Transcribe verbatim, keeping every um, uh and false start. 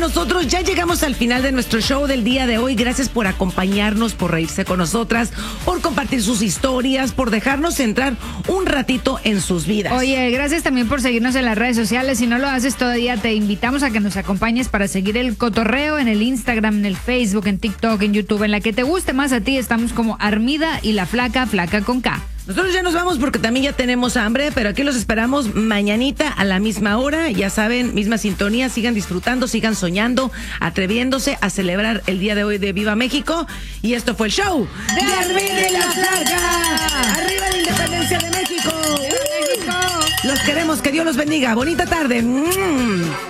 nosotros. Ya llegamos al final de nuestro show del día de hoy. Gracias por acompañarnos, por reírse con nosotras, por compartir sus historias, por dejarnos entrar un ratito en sus vidas. Oye, gracias también por seguirnos en las redes sociales. Si no lo haces todavía, te invitamos a que nos acompañes para seguir el cotorreo en el Instagram, en el Facebook, en TikTok, en YouTube, en la que te guste más a ti. Estamos como Armida y la Flaca, Flaca con K. Nosotros ya nos vamos porque también ya tenemos hambre, pero aquí los esperamos mañanita a la misma hora. Ya saben, misma sintonía. Sigan disfrutando, sigan soñando, atreviéndose a celebrar el día de hoy de Viva México. Y esto fue el show de Armida y la Flaca. ¡Arriba la independencia de México! ¡Viva México! Los queremos, que Dios los bendiga. Bonita tarde. ¡Mm!